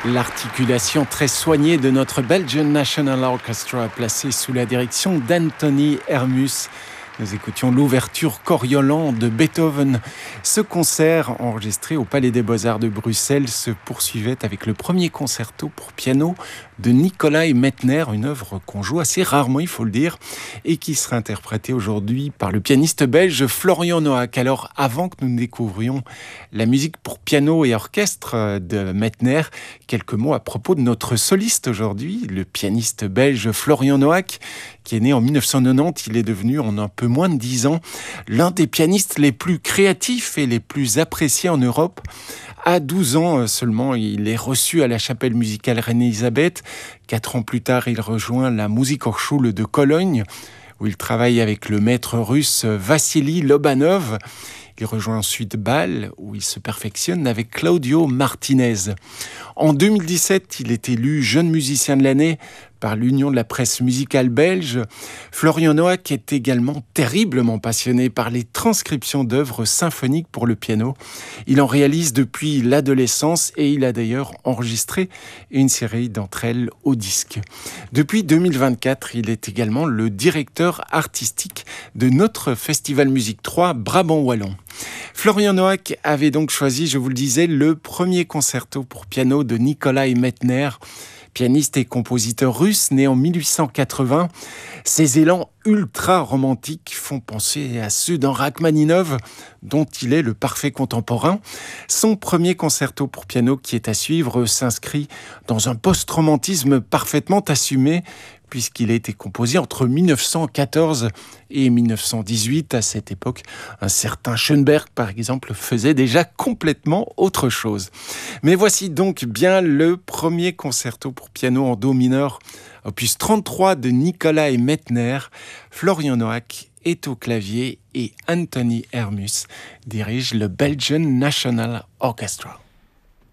L'articulation très soignée de notre Belgian National Orchestra placée sous la direction d'Anthony Hermus. Nous écoutions l'ouverture Coriolan de Beethoven. Ce concert, enregistré au Palais des Beaux-Arts de Bruxelles, se poursuivait avec le premier concerto pour piano de Nikolai Mettner, une œuvre qu'on joue assez rarement, il faut le dire, et qui sera interprétée aujourd'hui par le pianiste belge Florian Noack. Alors, avant que nous découvrions la musique pour piano et orchestre de Mettner, quelques mots à propos de notre soliste aujourd'hui, le pianiste belge Florian Noack, qui est né en 1990. Il est devenu, en un peu moins de 10 ans, l'un des pianistes les plus créatifs et les plus appréciés en Europe. À 12 ans seulement, il est reçu à la chapelle musicale Reine-Élisabeth. 4 ans plus tard, il rejoint la Musikhochschule de Cologne, où il travaille avec le maître russe Vassili Lobanov. Il rejoint ensuite Bâle, où il se perfectionne avec Claudio Martinez. En 2017, il est élu jeune musicien de l'année par l'Union de la presse musicale belge. Florian Noack est également terriblement passionné par les transcriptions d'œuvres symphoniques pour le piano. Il en réalise depuis l'adolescence et il a d'ailleurs enregistré une série d'entre elles au disque. Depuis 2024, il est également le directeur artistique de notre Festival Musique 3 Brabant Wallon. Florian Noack avait donc choisi, je vous le disais, le premier concerto pour piano de Nikolai Mettner, pianiste et compositeur russe, né en 1880. Ses élans ultra-romantiques font penser à ceux d'un Rachmaninov, dont il est le parfait contemporain. Son premier concerto pour piano qui est à suivre s'inscrit dans un post-romantisme parfaitement assumé, puisqu'il a été composé entre 1914 et 1918. À cette époque, un certain Schoenberg, par exemple, faisait déjà complètement autre chose. Mais voici donc bien le premier concerto pour piano en do mineur, opus 33 de Nikolai Mettner. Florian Noack est au clavier et Anthony Hermus dirige le Belgian National Orchestra.